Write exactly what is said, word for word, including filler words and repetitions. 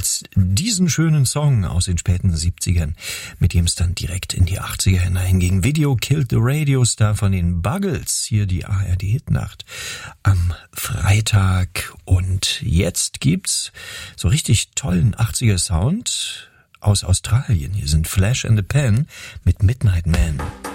als diesen schönen Song aus den späten siebzigern, mit dem es dann direkt in die achtziger hineinging. Video Killed the Radio Star von den Buggles, hier die A R D-Hitnacht am Freitag. Und jetzt gibt's so richtig tollen achtziger Sound aus Australien. Hier sind Flash and the Pan mit Midnight Man.